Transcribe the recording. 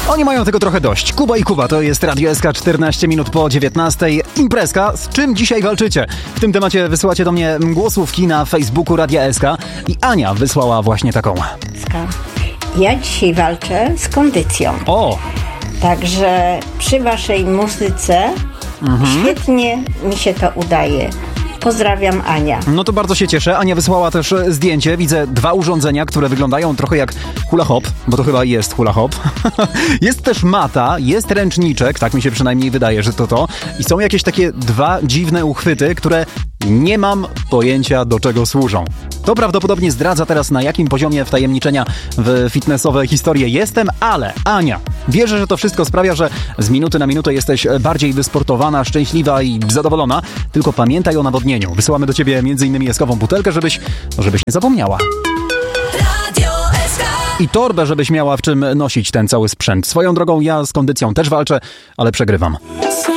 Oni mają tego trochę dość. Kuba i Kuba, to jest Radio SK, 14 minut po 19. Imprezka. Z czym dzisiaj walczycie? W tym temacie wysyłacie do mnie głosówki na Facebooku Radia SK i Ania wysłała właśnie taką. Ja dzisiaj walczę z kondycją. O! Także przy waszej muzyce świetnie mi się to udaje. Pozdrawiam, Ania. No to bardzo się cieszę. Ania wysłała też zdjęcie. Widzę 2 urządzenia, które wyglądają trochę jak hula hop, bo to chyba jest hula hop. Jest też mata, jest ręczniczek, tak mi się przynajmniej wydaje, że to. I są jakieś takie 2 dziwne uchwyty, które nie mam pojęcia, do czego służą. To prawdopodobnie zdradza teraz, na jakim poziomie wtajemniczenia w fitnessowe historie jestem, ale Ania, wierzę, że to wszystko sprawia, że z minuty na minutę jesteś bardziej wysportowana, szczęśliwa i zadowolona. Tylko pamiętaj o nawodnieniu. Wysyłamy do ciebie m.in. jaskową butelkę, żebyś nie zapomniała. I torbę, żebyś miała w czym nosić ten cały sprzęt. Swoją drogą ja z kondycją też walczę, ale przegrywam.